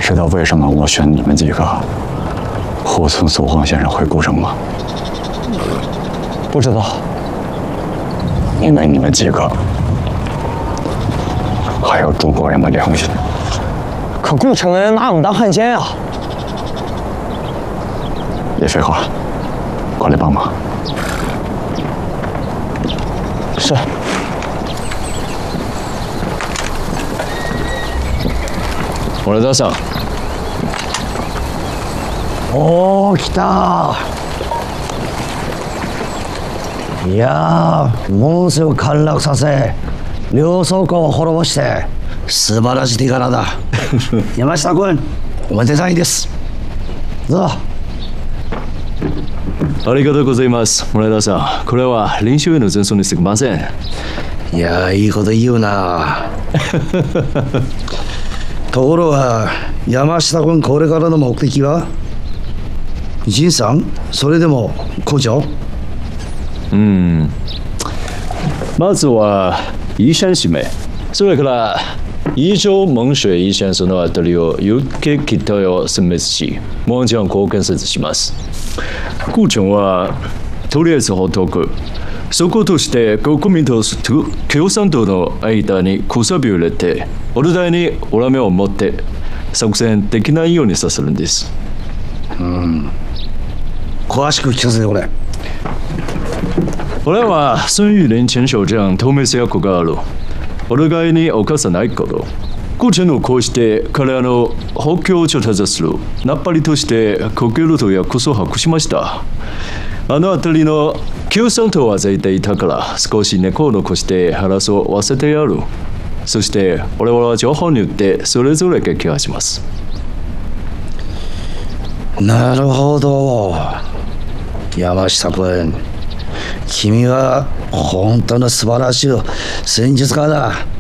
知道为什么我选你们几个护送苏晃先生回古城吗？ 不知道。 因为你们几个还有中国人的良心。 可顾城人拿我们当汉奸啊！ 别废话，过来帮忙。 是。 俺田さん。 おお、来た。いやー、ものすごく陥落させ、両倉庫を滅ぼして、素晴らしい手柄だ。山下君、おめでたいです。どうぞ。 ありがとうございます、村田さん。これは練習への前奏にすぎません。 いやー、いいこと言うな。ところが、山下君、これからの目的は仁さん、それでも校長？ まずは医者指名、それから伊城蒙雪医先生のあたりを有形期待を選別し、もう一度貢献します。顧長はとりあえずほっとく。そことして国民と共産党の間にくさびを入れて、お互いに恨みを持って作戦できないようにさせるんです。 詳しく聞かせてくれ。 俺は孫玉林前省長透明性役がある。お互いに犯さないこと。顧長のこうして彼らの補強を調達する。ナッパリとして国境と約束をしました。あの辺りの共産党は絶対いたから少し猫を残して争わせてやる。そして俺は情報によってそれぞれ撃破します。 なるほど。山下君、君は本当の素晴らしい戦術家だ。